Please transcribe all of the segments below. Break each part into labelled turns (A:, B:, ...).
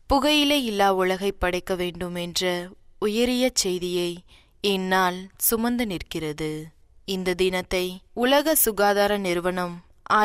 A: புகையிலை இல்லா உலகை படைக்க வேண்டும் என்ற உயரிய செய்தியை இந்நாள் சுமந்து நிற்கிறது. இந்த தினத்தை உலக சுகாதார நிறுவனம்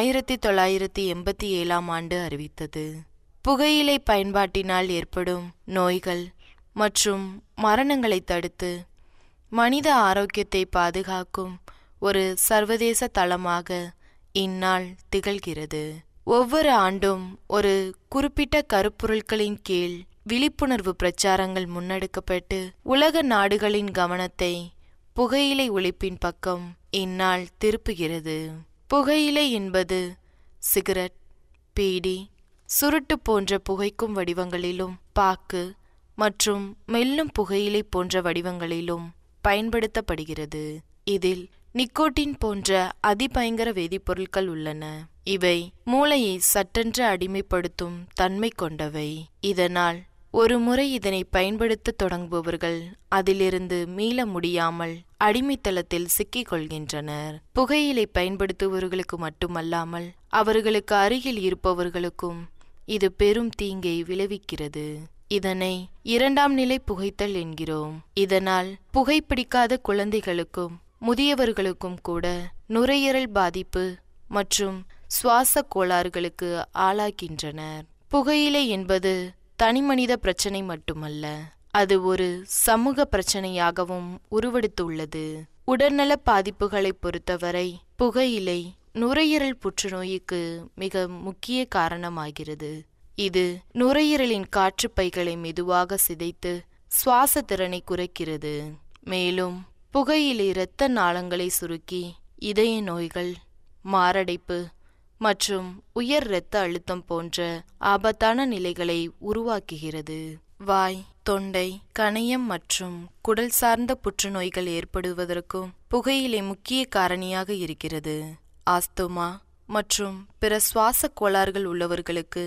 A: 1987 அறிவித்தது. புகையிலை பயன்பாட்டினால் ஏற்படும் நோய்கள் மற்றும் மரணங்களை தடுத்து மனித ஆரோக்கியத்தை பாதுகாக்கும் ஒரு சர்வதேச தளமாக இந்நாள் திகழ்கிறது. ஒவ்வொரு ஆண்டும் ஒரு குறிப்பிட்ட கருப்பொருட்களின் கீழ் விழிப்புணர்வு பிரச்சாரங்கள் முன்னெடுக்கப்பட்டு உலக நாடுகளின் கவனத்தை புகையிலை ஒழிப்பின் பக்கம் இந்நாள் திருப்புகிறது. புகையிலை என்பது சிகரெட், பீடி, சுருட்டு போன்ற புகைக்கும் வடிவங்களிலும் பாக்கு மற்றும் மெல்லும் புகையிலை போன்ற வடிவங்களிலும் பயன்படுத்தப்படுகிறது. இதில் நிக்கோட்டின் போன்ற அதிபயங்கர வேதிப்பொருட்கள் உள்ளன. இவை மூளையை சட்டென்று அடிமைப்படுத்தும் தன்மை கொண்டவை. இதனால் ஒரு முறை இதனை பயன்படுத்த தொடங்குபவர்கள் அதிலிருந்து மீள முடியாமல் அடிமைத்தளத்தில் சிக்கிக் கொள்கின்றனர். புகையிலை பயன்படுத்துபவர்களுக்கு மட்டுமல்லாமல் அவர்களுக்கு அருகில் இருப்பவர்களுக்கும் இது பெரும் தீங்கை விளைவிக்கிறது. இதனை 2ஆம் நிலை புகைத்தல் என்கிறோம். இதனால் புகைப்பிடிக்காத குழந்தைகளுக்கும் முதியவர்களுக்கும் கூட நுரையீரல் பாதிப்பு மற்றும் சுவாச கோளாறுகளுக்கு ஆளாகின்றனர். புகையிலை என்பது தனிமனித பிரச்சனை மட்டுமல்ல, அது ஒரு சமூக பிரச்சனையாகவும் உருவெடுத்துள்ளது. உடல்நல பாதிப்புகளை பொறுத்தவரை புகையிலை நுரையீரல் புற்றுநோய்க்கு மிக முக்கிய காரணமாகிறது. இது நுரையீரலின் காற்றுப்பைகளை மெதுவாக சிதைத்து சுவாச திறனை குறைக்கிறது. மேலும் புகையிலை இரத்த நாளங்களை சுருக்கி இதய நோய்கள், மாரடைப்பு மற்றும் உயர் இரத்த அழுத்தம் போன்ற ஆபத்தான நிலைகளை உருவாக்குகிறது. வாய், தொண்டை, கணையம் மற்றும் குடல் சார்ந்த புற்றுநோய்கள் ஏற்படுவதற்கும் புகையிலை முக்கிய காரணியாக இருக்கிறது. ஆஸ்துமா மற்றும் பிற சுவாச கோளாறுகள் உள்ளவர்களுக்கு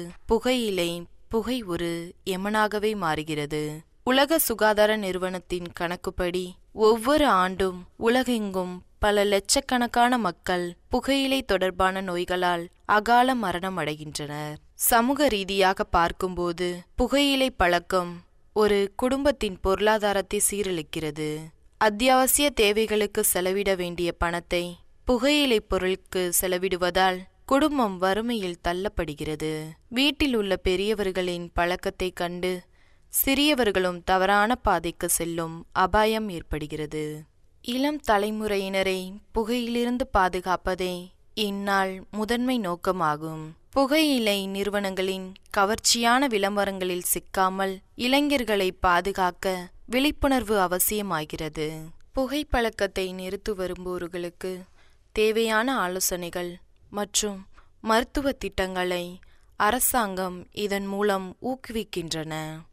A: புகை ஒரு எமனாகவே மாறுகிறது. உலக சுகாதார நிறுவனத்தின் கணக்குப்படி ஒவ்வொரு ஆண்டும் உலகெங்கும் பல லட்சக்கணக்கான மக்கள் புகையிலை தொடர்பான நோய்களால் அகால மரணம் அடைகின்றனர். சமூக ரீதியாக பார்க்கும்போது புகையிலை பழக்கம் ஒரு குடும்பத்தின் பொருளாதாரத்தை சீரழிக்கிறது. அத்தியாவசிய தேவைகளுக்கு செலவிட வேண்டிய பணத்தை புகையிலை பொருளுக்கு செலவிடுவதால் குடும்பம் வறுமையில் தள்ளப்படுகிறது. வீட்டில் உள்ள பெரியவர்களின் பழக்கத்தை கண்டு சிறியவர்களும் தவறான பாதைக்கு செல்லும் அபாயம் ஏற்படுகிறது. இளம் தலைமுறையினரை புகையிலிருந்து பாதுகாப்பதே இந்நாள் முதன்மை நோக்கமாகும். புகையிலை நிறுவனங்களின் கவர்ச்சியான விளம்பரங்களில் சிக்காமல் இளைஞர்களை பாதுகாக்க விழிப்புணர்வு அவசியமாகிறது. புகைப்பழக்கத்தை நிறுத்த வருபவர்களுக்கு தேவையான ஆலோசனைகள் மற்றும் மருத்துவ திட்டங்களை அரசாங்கம் இதன் மூலம் ஊக்குவிக்கின்றன.